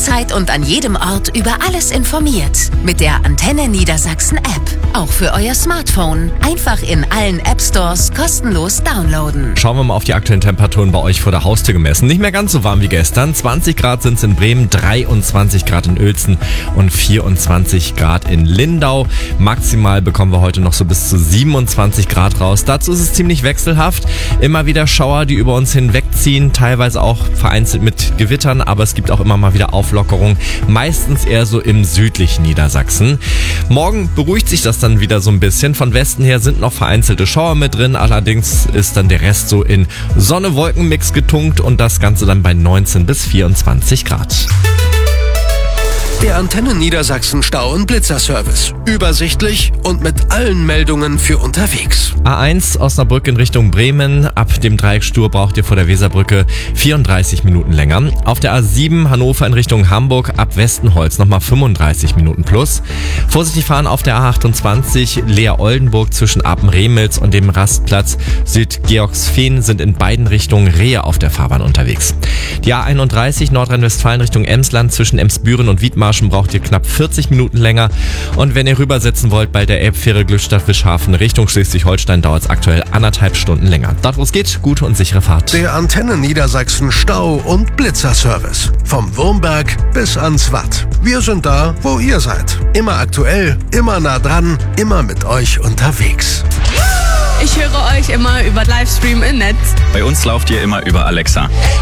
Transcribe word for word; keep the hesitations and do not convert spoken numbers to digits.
jederzeit und an jedem Ort über alles informiert. Mit der Antenne Niedersachsen App. Auch für euer Smartphone. Einfach in allen App Stores kostenlos downloaden. Schauen wir mal auf die aktuellen Temperaturen bei euch vor der Haustür gemessen. Nicht mehr ganz so warm wie gestern. zwanzig Grad sind es in Bremen, dreiundzwanzig Grad in Uelzen und vierundzwanzig Grad in Lindau. Maximal bekommen wir heute noch so bis zu siebenundzwanzig Grad raus. Dazu ist es ziemlich wechselhaft. Immer wieder Schauer, die über uns hinwegziehen, teilweise auch vereinzelt mit Gewittern, aber es gibt auch immer mal wieder Auflockerung, meistens eher so im südlichen Niedersachsen. Morgen beruhigt sich das dann wieder so ein bisschen. Von Westen her sind noch vereinzelte Schauer mit drin, allerdings ist dann der Rest so in Sonne-Wolken-Mix getunkt und das Ganze dann bei neunzehn bis vierundzwanzig Grad. Der Antenne Niedersachsen Stau- und Blitzerservice. Übersichtlich und mit allen Meldungen für unterwegs. A eins Osnabrück in Richtung Bremen. Ab dem Dreieck Stur braucht ihr vor der Weserbrücke vierunddreißig Minuten länger. Auf der A sieben Hannover in Richtung Hamburg ab Westenholz nochmal fünfunddreißig Minuten plus. Vorsichtig fahren auf der A achtundzwanzig Leer-Oldenburg zwischen Apen-Remels und dem Rastplatz Südgeorgsfehn sind in beiden Richtungen Rehe auf der Fahrbahn unterwegs. Die A einunddreißig Nordrhein-Westfalen Richtung Emsland zwischen Emsbüren und Wiedmarschen braucht ihr knapp vierzig Minuten länger. Und wenn ihr rübersetzen wollt bei der Elbfähre Glückstadt-Wischhafen Richtung Schleswig-Holstein, dauert es aktuell anderthalb Stunden länger. Dort, wo es geht, gute und sichere Fahrt. Der Antenne Niedersachsen Stau- und Blitzerservice. Vom Wurmberg bis ans Watt. Wir sind da, wo ihr seid. Immer aktuell, immer nah dran, immer mit euch unterwegs. Ich höre euch immer über Livestream im Netz. Bei uns lauft ihr immer über Alexa.